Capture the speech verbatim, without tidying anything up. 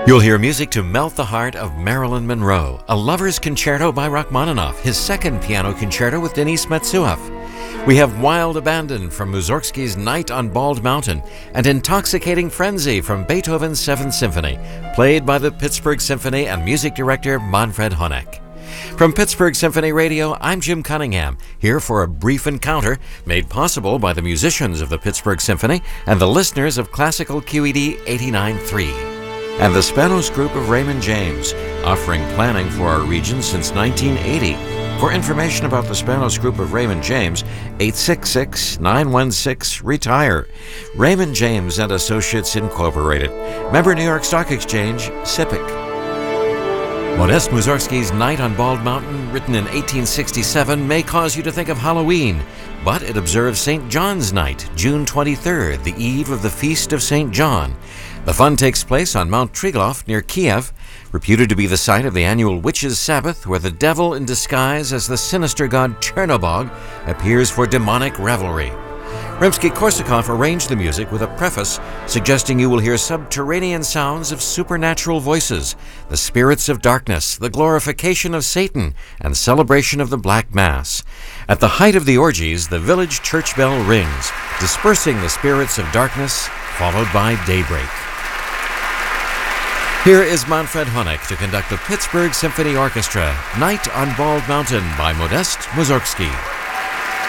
You'll hear music to melt the heart of Marilyn Monroe, a lover's concerto by Rachmaninoff, his second piano concerto with Denis Metsuoff. We have Wild Abandon from Mussorgsky's Night on Bald Mountain and Intoxicating Frenzy from Beethoven's Seventh Symphony, played by the Pittsburgh Symphony and music director Manfred Honeck. From Pittsburgh Symphony Radio, I'm Jim Cunningham, here for a brief encounter made possible by the musicians of the Pittsburgh Symphony and the listeners of Classical Q E D eighty-nine point three. And the Spanos Group of Raymond James, offering planning for our region since nineteen eighty. For information about the Spanos Group of Raymond James, eight six six, nine one six, RETIRE. Raymond James and Associates Incorporated. Member New York Stock Exchange, SIPC. Modest Mussorgsky's Night on Bald Mountain, written in eighteen sixty-seven, may cause you to think of Halloween, but it observes Saint John's Night, June twenty-third, the eve of the Feast of Saint John. The fun takes place on Mount Triglav near Kiev, reputed to be the site of the annual Witches' Sabbath, where the devil in disguise as the sinister god Chernobog appears for demonic revelry. Rimsky-Korsakov arranged the music with a preface suggesting you will hear subterranean sounds of supernatural voices, the spirits of darkness, the glorification of Satan, and celebration of the Black Mass. At the height of the orgies, the village church bell rings, dispersing the spirits of darkness, followed by daybreak. Here is Manfred Honeck to conduct the Pittsburgh Symphony Orchestra, Night on Bald Mountain by Modest Mussorgsky.